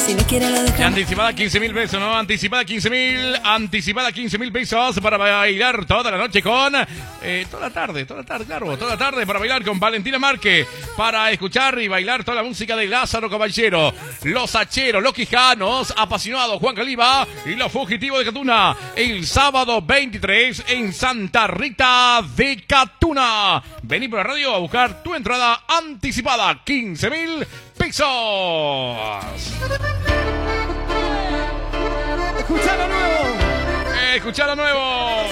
Si no quiere lo Y dejamos. anticipada 15.000 pesos, ¿no? Anticipada 15.000 pesos para bailar toda la noche con... toda la tarde, claro. Toda la tarde para bailar con Valentina Márquez. Para escuchar y bailar toda la música de Lázaro Caballero. Los Hacheros, los Quijanos, apasionados Juan Caliba y los Fugitivos de Catuna. El sábado 23 en Santa Rita de Catuna. Vení por la radio a buscar tu entrada anticipada. 15.000 pesos. Escuchá lo nuevo. Escuchá lo nuevo.